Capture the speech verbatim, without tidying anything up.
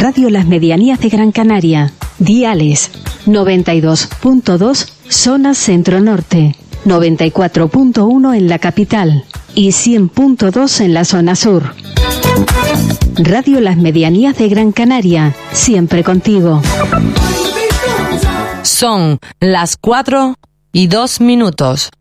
Radio Las Medianías de Gran Canaria. Diales noventa y dos punto dos zona centro-norte, noventa y cuatro punto uno en la capital y cien punto dos en la zona sur. Radio Las Medianías de Gran Canaria, siempre contigo. Son las cuatro y dos minutos.